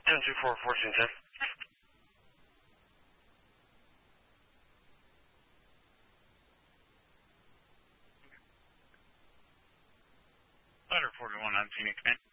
724 Fortune 10. Ladder 41 on Phoenix, man.